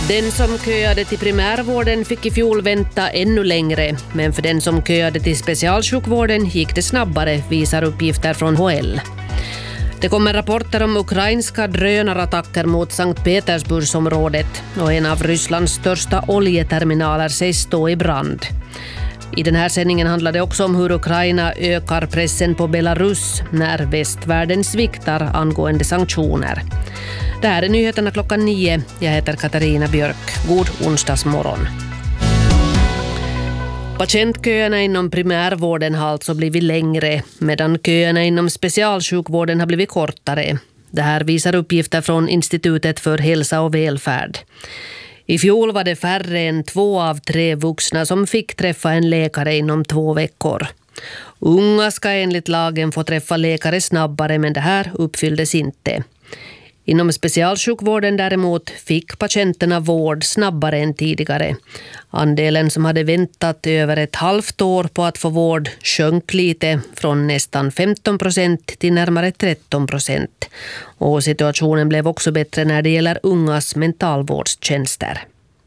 Den som köade till primärvården fick i fjol vänta ännu längre, men för den som köade till specialsjukvården gick det snabbare, visar uppgifter från HL. Det kommer rapporter om ukrainska drönarattacker mot Sankt Petersburgsområdet och en av Rysslands största oljeterminaler sägs stå i brand. I den här sändningen handlar det också om hur Ukraina ökar pressen på Belarus när västvärlden sviktar angående sanktioner. Det här är nyheterna 9:00. Jag heter Katarina Björk. God onsdagsmorgon. Patientköerna inom primärvården har alltså blivit längre, medan köerna inom specialsjukvården har blivit kortare. Det här visar uppgifter från Institutet för hälsa och välfärd. I fjol var det färre än 2 av 3 vuxna som fick träffa en läkare inom 2 veckor. Unga ska enligt lagen få träffa läkare snabbare, men det här uppfylldes inte. Inom specialsjukvården däremot fick patienterna vård snabbare än tidigare. Andelen som hade väntat över ett halvt år på att få vård sjönk lite från nästan 15% till närmare 13%. Och situationen blev också bättre när det gäller ungas mentalvårdstjänster.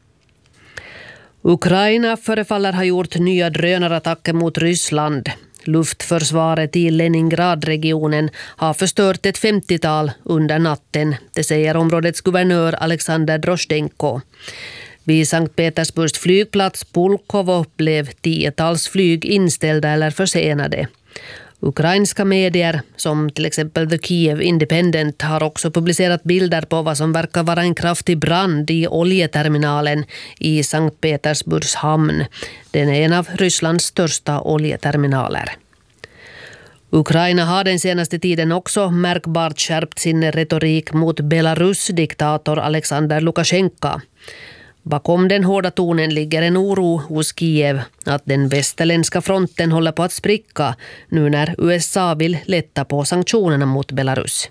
Ukraina förefaller ha gjort nya drönarattacker mot Ryssland. Luftförsvaret i Leningradregionen har förstört ett 50-tal under natten, det säger områdets guvernör Alexander Drozhdenko. Vid Sankt Petersburgs flygplats Pulkovo blev 10-tals flyg inställda eller försenade. Ukrainska medier, som till exempel The Kiev Independent, har också publicerat bilder på vad som verkar vara en kraftig brand i oljeterminalen i Sankt Petersburgs hamn. Den är en av Rysslands största oljeterminaler. Ukraina har den senaste tiden också märkbart skärpt sin retorik mot Belarus diktator Alexander Lukasjenko. Bakom den hårda tonen ligger en oro hos Kiev att den västerländska fronten håller på att spricka nu när USA vill lätta på sanktionerna mot Belarus.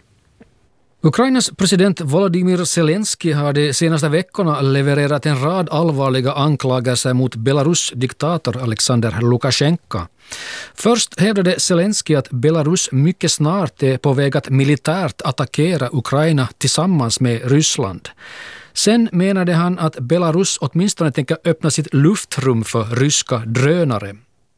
Ukrainas president Volodymyr Zelensky har de senaste veckorna levererat en rad allvarliga anklagelser mot Belarus diktator Alexander Lukasjenko. Först hävdade Zelensky att Belarus mycket snart är på väg att militärt attackera Ukraina tillsammans med Ryssland. Sen menade han att Belarus åtminstone tänker öppna sitt luftrum för ryska drönare.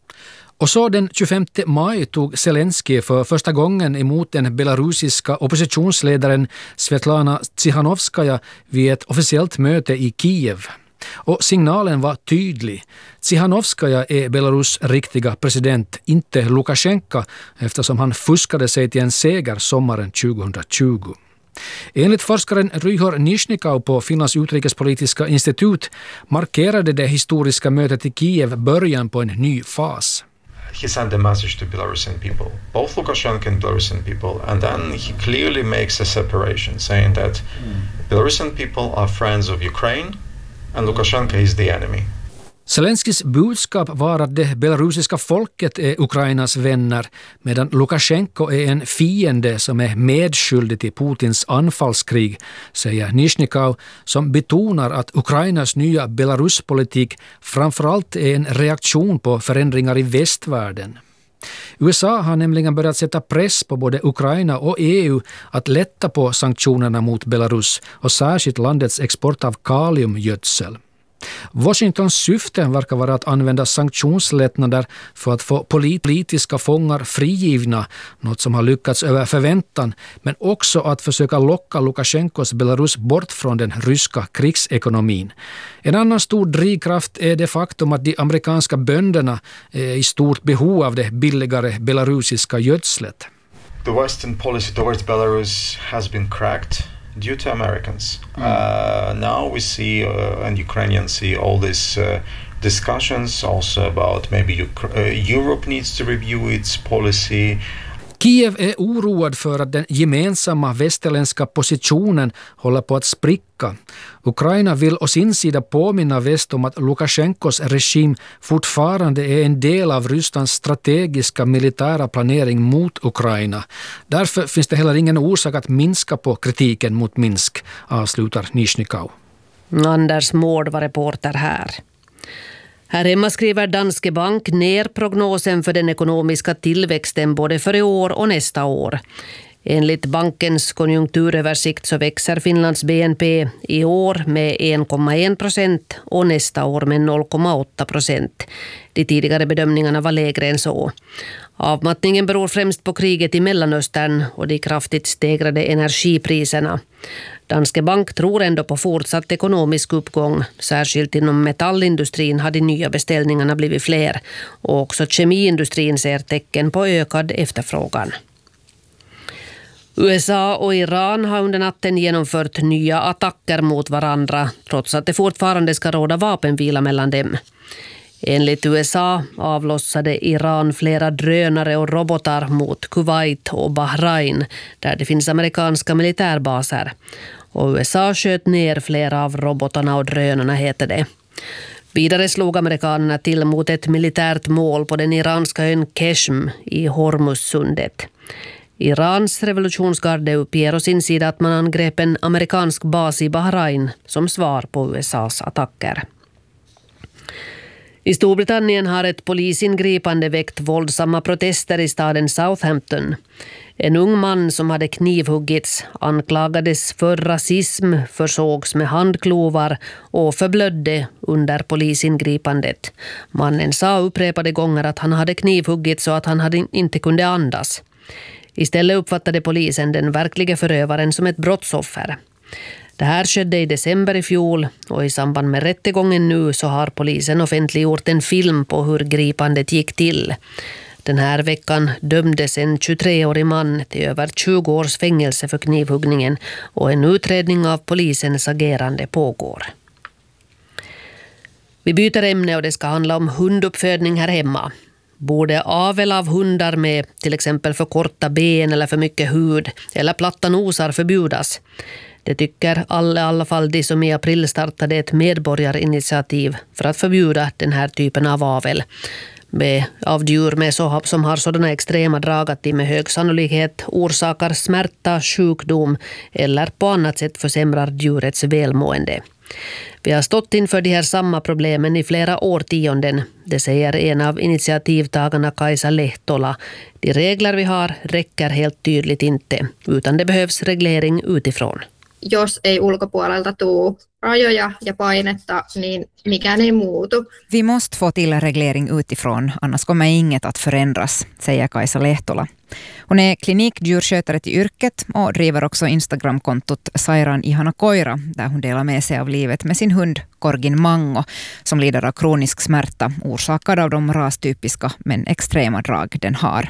Och så den 25 maj tog Zelensky för första gången emot den belarusiska oppositionsledaren Svetlana Tsikhanovskaja vid ett officiellt möte i Kiev. Och signalen var tydlig. Tsikhanovskaja är Belarus riktiga president, inte Lukasjenko, eftersom han fuskade sig till en seger sommaren 2020. Enligt forskaren Ryhor Nizhnikov på Finlands utrikespolitiska institut markerade det historiska mötet i Kiev början på en ny fas. He sent a message to Belarusian people, both Lukashenko and Belarusian people, and then he clearly makes a separation, saying that Belarusian people are friends of Ukraine and Lukashenko is the enemy. Zelenskys budskap var att det belarusiska folket är Ukrainas vänner, medan Lukasjenko är en fiende som är medskyldig till Putins anfallskrig, säger Nizhnikov, som betonar att Ukrainas nya Belaruspolitik framförallt är en reaktion på förändringar i västvärlden. USA har nämligen börjat sätta press på både Ukraina och EU att lätta på sanktionerna mot Belarus och särskilt landets export av kaliumgödsel. Washingtons syfte verkar vara att använda sanktionslättnader för att få politiska fångar frigivna, något som har lyckats över förväntan, men också att försöka locka Lukasjenkos Belarus bort från den ryska krigsekonomin. En annan stor drivkraft är det faktum att de amerikanska bönderna är i stort behov av det billigare belarusiska gödslet. The Western policy towards Belarus has been cracked due to Americans. Now we see, and Ukrainians see, all these discussions also about maybe Europe needs to review its policy. Kiev är oroad för att den gemensamma västerländska positionen håller på att spricka. Ukraina vill å sin sida påminna väst om att Lukasjenkos regim fortfarande är en del av Rysslands strategiska militära planering mot Ukraina. Därför finns det heller ingen orsak att minska på kritiken mot Minsk, avslutar Nizhnikov. Anders Mård var reporter här. Här hemma skriver Danske Bank ner prognosen för den ekonomiska tillväxten både för i år och nästa år. Enligt bankens konjunkturöversikt så växer Finlands BNP i år med 1,1% och nästa år med 0,8%. De tidigare bedömningarna var lägre än så. Avmattningen beror främst på kriget i Mellanöstern och de kraftigt stegrade energipriserna. Danske Bank tror ändå på fortsatt ekonomisk uppgång. Särskilt inom metallindustrin har de nya beställningarna blivit fler. Och också kemiindustrin ser tecken på ökad efterfrågan. USA och Iran har under natten genomfört nya attacker mot varandra trots att det fortfarande ska råda vapenvila mellan dem. Enligt USA avlossade Iran flera drönare och robotar mot Kuwait och Bahrain där det finns amerikanska militärbaser. Och USA sköt ner flera av robotarna och drönarna, heter det. Vidare slog amerikanerna till mot ett militärt mål på den iranska ön Keshm i Hormuzsundet. Irans revolutionsgarde uppger å sin sida att man angrep en amerikansk bas i Bahrain som svar på USAs attacker. I Storbritannien har ett polisingripande väckt våldsamma protester i staden Southampton. En ung man som hade knivhuggits anklagades för rasism, försågs med handklovar och förblödde under polisingripandet. Mannen sa upprepade gånger att han hade knivhuggits och att han inte kunde andas. Istället uppfattade polisen den verkliga förövaren som ett brottsoffer. Det här skedde i december i fjol och i samband med rättegången nu så har polisen offentliggjort en film på hur gripandet gick till. Den här veckan dömdes en 23-årig man till över 20 års fängelse för knivhuggningen och en utredning av polisens agerande pågår. Vi byter ämne och det ska handla om hunduppfödning här hemma. Borde avel av hundar med till exempel för korta ben eller för mycket hud eller platta nosar förbjudas? Det tycker i alla fall de som i april startade ett medborgarinitiativ för att förbjuda den här typen av avel av djur som har sådana extrema drag att de med hög sannolikhet orsakar smärta, sjukdom eller på annat sätt försämrar djurets välmående. Vi har stått inför de här samma problemen i flera årtionden, det säger en av initiativtagarna Kaisa Lehtola. De regler vi har räcker helt tydligt inte, utan det behövs reglering utifrån. Jos ei ulkopuolelta tule rajoja ja painetta, niin mikään ei muutu. Vi måste få till en reglering utifrån, annars kommer inget att förändras, säger Kaisa Lehtola. Hon är klinikdjurskötare till yrket och driver också Instagram-kontot Sairaan ihana koira, där hon delar med sig av livet med sin hund Korgin Mango, som lider av kronisk smärta orsakad av de rastypiska men extrema drag den har.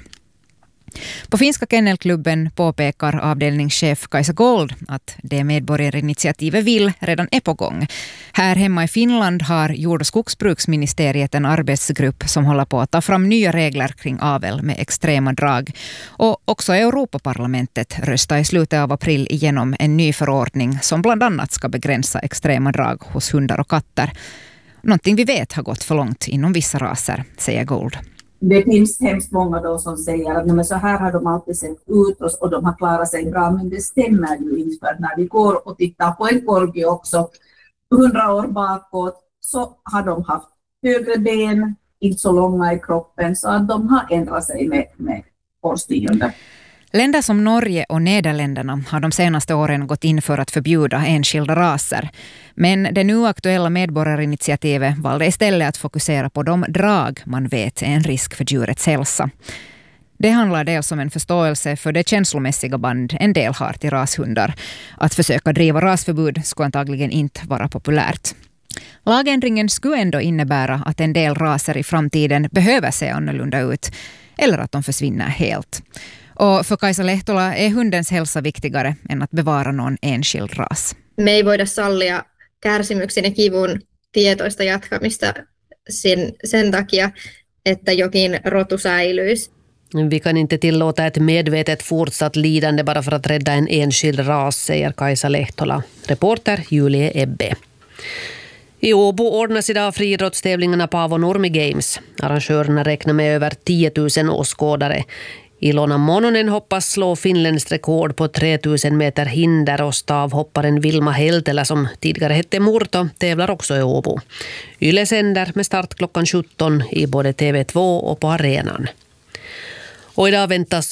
På Finska Kennelklubben påpekar avdelningschef Kaisa Gold att det medborgarinitiativet vill redan är på gång. Här hemma i Finland har jord- och skogsbruksministeriet en arbetsgrupp som håller på att ta fram nya regler kring avel med extrema drag. Och också Europaparlamentet röstar i slutet av april igenom en ny förordning som bland annat ska begränsa extrema drag hos hundar och katter. Någonting vi vet har gått för långt inom vissa raser, säger Gold. Det finns hemskt många då som säger att men så här har de alltid sett ut och de har klarat sig bra, men det stämmer ju inte, för när vi går och tittar på en korgi också 100 år bakåt så har de haft högre ben, inte så långa i kroppen, så att de har ändrat sig med årtionden. Länder som Norge och Nederländerna har de senaste åren gått in för att förbjuda enskilda raser. Men det nu aktuella medborgarinitiativet valde istället att fokusera på de drag man vet är en risk för djurets hälsa. Det handlar dels om en förståelse för det känslomässiga band en del har till rashundar. Att försöka driva rasförbud skulle antagligen inte vara populärt. Lagändringen skulle ändå innebära att en del raser i framtiden behöver se annorlunda ut eller att de försvinner helt. Och för Kaisa Lehtola är hundens hälsa viktigare än att bevara någon enskild ras. Me ei voida sallia kärsimyksen ja kivun tietoista jatkamista sen takia, että jokin rotu säilyisi. Vi kan inte tillåta ett medvetet fortsatt lidande bara för att rädda en enskild ras, säger Kaisa Lehtola. Reporter Julie Ebbe. I Åbo ordnas idag friidrottstävlingarna Paavo Nurmi Games. Arrangörerna räknar med över 10 000 åskådare. Ilona Mononen hoppas slå finländskt rekord på 3000 meter hinder och stavhopparen Vilma Heltelä, som tidigare hette Murto, tävlar också i Åbo. Yle sänder med start klockan 17 i både TV2 och på arenan. Och idag väntas